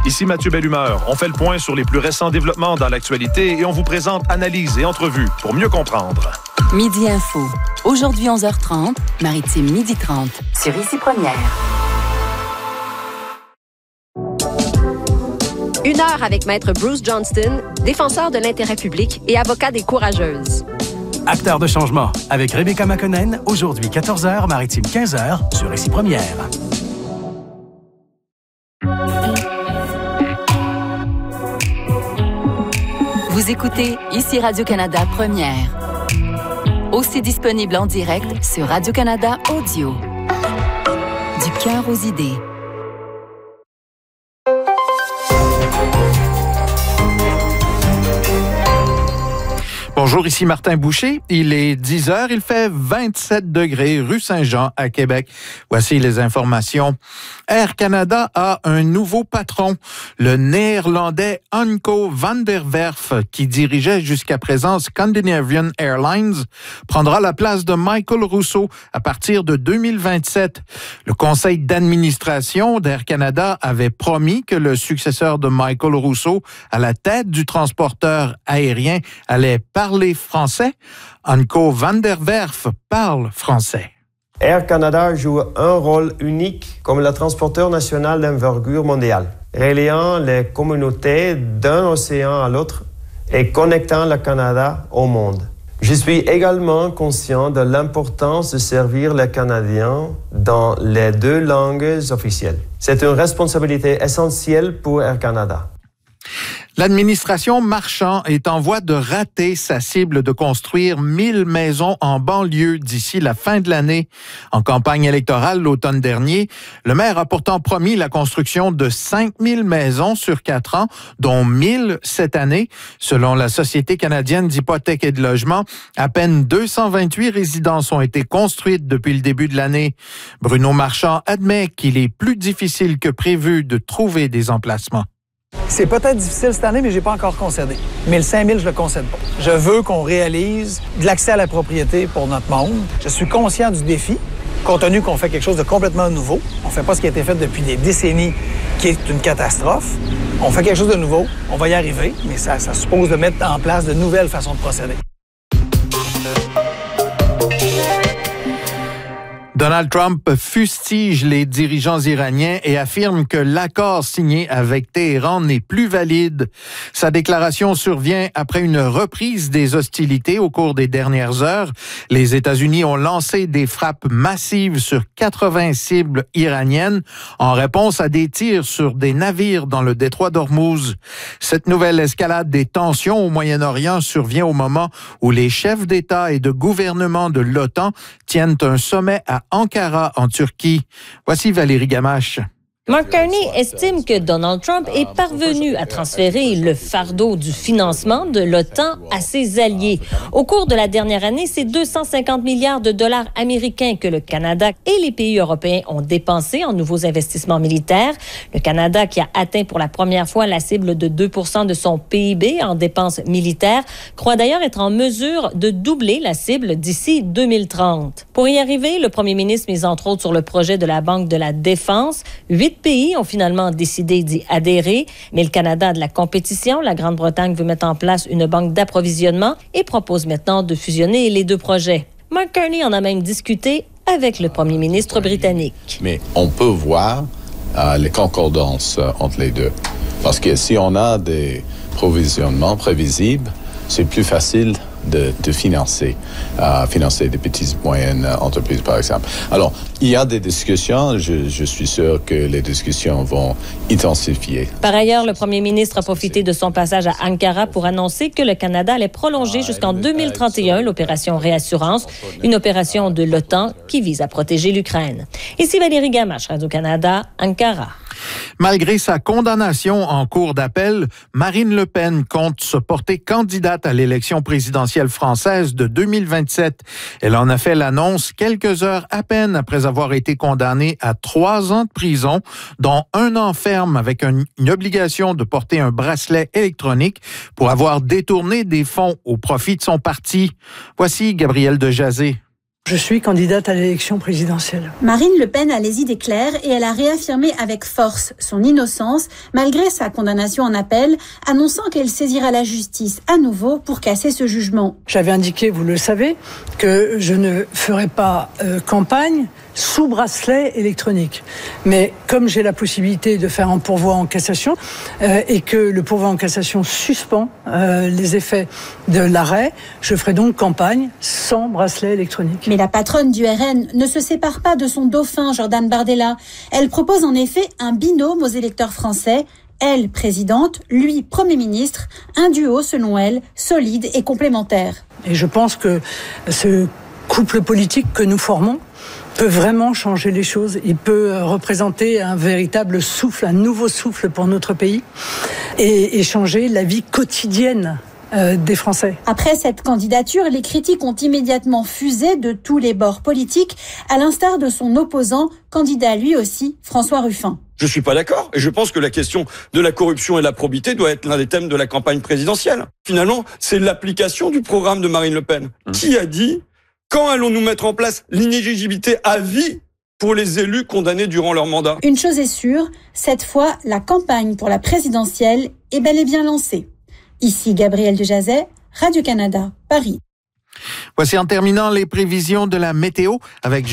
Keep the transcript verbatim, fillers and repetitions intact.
Ici Mathieu Bellumeur. On fait le point sur les plus récents développements dans l'actualité et on vous présente analyses et entrevues pour mieux comprendre. Midi Info. Aujourd'hui onze heures trente, Maritime midi trente. Sur Ici Première. Une heure avec Maître Bruce Johnston, défenseur de l'intérêt public et avocat des courageuses. Acteur de changement avec Rebecca McConnell, aujourd'hui quatorze heures, Maritime quinze heures, sur Ici Première. Vous écoutez Ici Radio-Canada Première. Aussi disponible en direct sur Radio-Canada Audio. Du cœur aux idées. Bonjour, ici Martin Boucher. Il est dix heures, il fait vingt-sept degrés rue Saint-Jean à Québec. Voici les informations. Air Canada a un nouveau patron, le néerlandais Anko van der Werf, qui dirigeait jusqu'à présent Scandinavian Airlines, prendra la place de Michael Rousseau à partir de deux mille vingt-sept. Le conseil d'administration d'Air Canada avait promis que le successeur de Michael Rousseau à la tête du transporteur aérien allait parler français. Anko van der Werf parle français. Air Canada joue un rôle unique comme le transporteur national d'envergure mondiale, reliant les communautés d'un océan à l'autre et connectant le Canada au monde. Je suis également conscient de l'importance de servir les Canadiens dans les deux langues officielles. C'est une responsabilité essentielle pour Air Canada. L'administration Marchand est en voie de rater sa cible de construire mille maisons en banlieue d'ici la fin de l'année. En campagne électorale l'automne dernier, le maire a pourtant promis la construction de cinq mille maisons sur quatre ans, dont mille cette année. Selon la Société canadienne d'hypothèques et de logement, à peine deux cent vingt-huit résidences ont été construites depuis le début de l'année. Bruno Marchand admet qu'il est plus difficile que prévu de trouver des emplacements. C'est peut-être difficile cette année, mais je n'ai pas encore concédé. Mais le cinq mille, je ne le concède pas. Je veux qu'on réalise de l'accès à la propriété pour notre monde. Je suis conscient du défi, compte tenu qu'on fait quelque chose de complètement nouveau. On ne fait pas ce qui a été fait depuis des décennies, qui est une catastrophe. On fait quelque chose de nouveau, on va y arriver, mais ça, ça suppose de mettre en place de nouvelles façons de procéder. Donald Trump fustige les dirigeants iraniens et affirme que l'accord signé avec Téhéran n'est plus valide. Sa déclaration survient après une reprise des hostilités au cours des dernières heures. Les États-Unis ont lancé des frappes massives sur quatre-vingts cibles iraniennes en réponse à des tirs sur des navires dans le détroit d'Ormuz. Cette nouvelle escalade des tensions au Moyen-Orient survient au moment où les chefs d'État et de gouvernement de l'OTAN tiennent un sommet à Ankara, en Turquie. Voici Valérie Gamache. Mark Carney estime que Donald Trump est parvenu à transférer le fardeau du financement de l'OTAN à ses alliés. Au cours de la dernière année, c'est deux cent cinquante milliards de dollars américains que le Canada et les pays européens ont dépensés en nouveaux investissements militaires. Le Canada, qui a atteint pour la première fois la cible de deux pour cent de son P I B en dépenses militaires, croit d'ailleurs être en mesure de doubler la cible d'ici deux mille trente. Pour y arriver, le premier ministre mise entre autres sur le projet de la Banque de la Défense. Huit pays ont finalement décidé d'y adhérer, mais le Canada a de la compétition. La Grande-Bretagne veut mettre en place une banque d'approvisionnement et propose maintenant de fusionner les deux projets. Mark Carney en a même discuté avec le premier ministre britannique. Mais on peut voir euh, les concordances euh, entre les deux. Parce que si on a des provisionnements prévisibles, c'est plus facile de, de financer, euh, financer des petites et moyennes entreprises, par exemple. Alors, il y a des discussions. Je, je suis sûr que les discussions vont intensifier. Par ailleurs, le premier ministre a profité de son passage à Ankara pour annoncer que le Canada allait prolonger jusqu'en deux mille trente et un l'opération Réassurance, une opération de l'OTAN qui vise à protéger l'Ukraine. Ici Valérie Gamache, Radio-Canada, Ankara. Malgré sa condamnation en cour d'appel, Marine Le Pen compte se porter candidate à l'élection présidentielle française de deux mille vingt-sept. Elle en a fait l'annonce quelques heures à peine après avoir été condamnée à trois ans de prison, dont un an ferme avec une, une obligation de porter un bracelet électronique pour avoir détourné des fonds au profit de son parti. Voici Gabriel Dejazé. Je suis candidate à l'élection présidentielle. Marine Le Pen a les idées claires et elle a réaffirmé avec force son innocence malgré sa condamnation en appel, annonçant qu'elle saisira la justice à nouveau pour casser ce jugement. J'avais indiqué, vous le savez, que je ne ferai pas euh, campagne sous bracelet électronique. Mais comme j'ai la possibilité de faire un pourvoi en cassation euh, et que le pourvoi en cassation suspend euh, les effets de l'arrêt, je ferai donc campagne sans bracelet électronique. Mais la patronne du R N ne se sépare pas de son dauphin Jordan Bardella. Elle propose en effet un binôme aux électeurs français. Elle, présidente, lui, Premier ministre, un duo, selon elle, solide et complémentaire. Et je pense que ce couple politique que nous formons peut vraiment changer les choses. Il peut représenter un véritable souffle, un nouveau souffle pour notre pays et, et changer la vie quotidienne euh, des Français. Après cette candidature, les critiques ont immédiatement fusé de tous les bords politiques, à l'instar de son opposant, candidat lui aussi, François Ruffin. Je suis pas d'accord et je pense que la question de la corruption et de la probité doit être l'un des thèmes de la campagne présidentielle. Finalement, c'est l'application du programme de Marine Le Pen. Mmh. Qui a dit quand allons-nous mettre en place l'inéligibilité à vie pour les élus condamnés durant leur mandat? Une chose est sûre, cette fois, la campagne pour la présidentielle est bel et bien lancée. Ici Gabrielle Dejazet, Radio-Canada, Paris. Voici en terminant les prévisions de la météo avec